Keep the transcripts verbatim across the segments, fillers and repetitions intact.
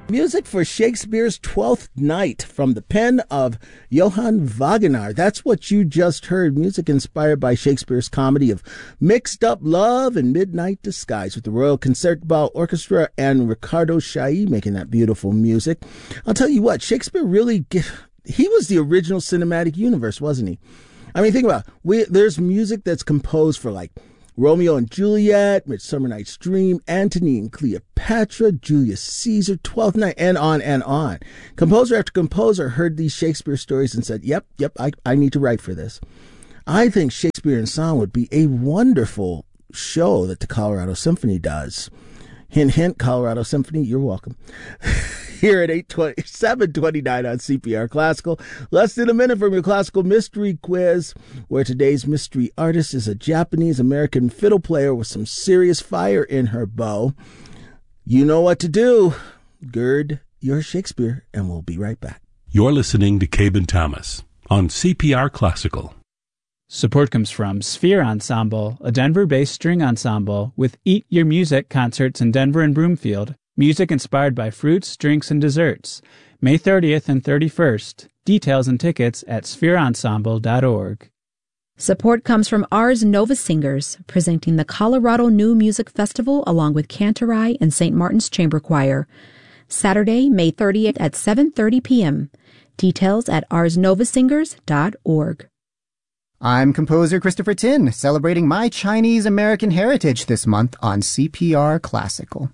Music for Shakespeare's Twelfth Night from the pen of Johann Wagner. That's what you just heard. Music inspired by Shakespeare's comedy of Mixed Up Love and Midnight Disguise, with the Royal Concertgebouw Orchestra and Riccardo Chailly making that beautiful music. I'll tell you what, Shakespeare really, he was the original cinematic universe, wasn't he? I mean, think about it. We, there's music that's composed for like Romeo and Juliet, Midsummer Night's Dream, Antony and Cleopatra, Julius Caesar, Twelfth Night, and on and on. Composer after composer heard these Shakespeare stories and said, yep, yep, I, I need to write for this. I think Shakespeare in Song would be a wonderful show that the Colorado Symphony does. Hint, hint, Colorado Symphony, you're welcome. Here at eight twenty, seven twenty-nine on C P R Classical. Less than a minute from your classical mystery quiz, where today's mystery artist is a Japanese-American fiddle player with some serious fire in her bow. You know what to do. Gird your Shakespeare, and we'll be right back. You're listening to Cabin Thomas on C P R Classical. Support comes from Sphere Ensemble, a Denver-based string ensemble with Eat Your Music concerts in Denver and Broomfield. Music inspired by fruits, drinks, and desserts. May thirtieth and thirty-first. Details and tickets at sphere ensemble dot org. Support comes from Ars Nova Singers, presenting the Colorado New Music Festival along with Cantorai and Saint Martin's Chamber Choir. Saturday, May thirtieth at seven thirty p.m. Details at ars nova singers dot org. I'm composer Christopher Tin, celebrating my Chinese American heritage this month on C P R Classical.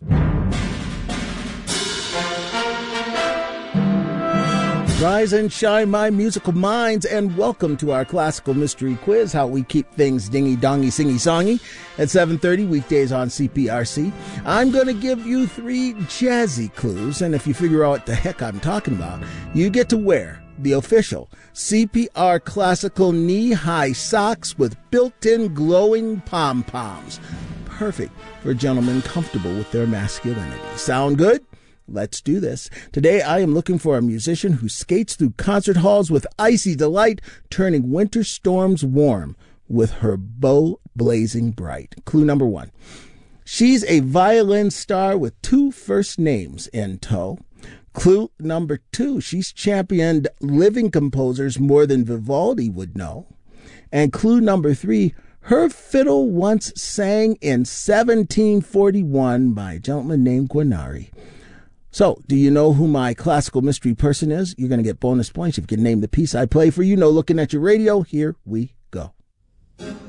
Rise and shine, my musical minds, and welcome to our classical mystery quiz, how we keep things dingy-dongy, singy-songy, at seven thirty weekdays on C P R C. I'm going to give you three jazzy clues, and if you figure out what the heck I'm talking about, you get to wear the official C P R Classical knee-high socks with built-in glowing pom-poms. Perfect for gentlemen comfortable with their masculinity. Sound good? Let's do this. Today I am looking for a musician who skates through concert halls with icy delight, turning winter storms warm with her bow blazing bright. Clue number one. She's a violin star with two first names in tow. Clue number two. She's championed living composers more than Vivaldi would know. And clue number three. Her fiddle once sang in seventeen forty-one by a gentleman named Guarneri. So, do you know who my classical mystery person is? You're going to get bonus points if you can name the piece I play for you. No looking at your radio. Here we go.